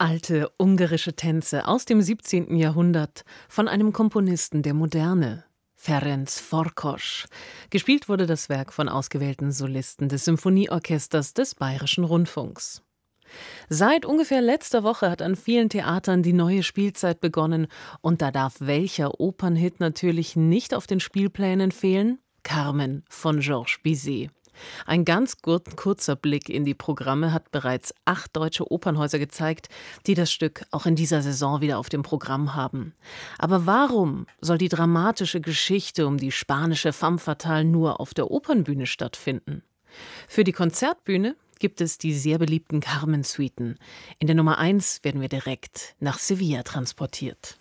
Alte ungarische Tänze aus dem 17. Jahrhundert von einem Komponisten der Moderne, Ferenc Farkas. Gespielt wurde das Werk von ausgewählten Solisten des Symphonieorchesters des Bayerischen Rundfunks. Seit ungefähr letzter Woche hat an vielen Theatern die neue Spielzeit begonnen und da darf welcher Opernhit natürlich nicht auf den Spielplänen fehlen? Carmen von Georges Bizet. Ein ganz kurzer Blick in die Programme hat bereits 8 deutsche Opernhäuser gezeigt, die das Stück auch in dieser Saison wieder auf dem Programm haben. Aber warum soll die dramatische Geschichte um die spanische femme fatale nur auf der Opernbühne stattfinden? Für die Konzertbühne gibt es die sehr beliebten Carmen-Suiten. In der Nummer 1 werden wir direkt nach Sevilla transportiert.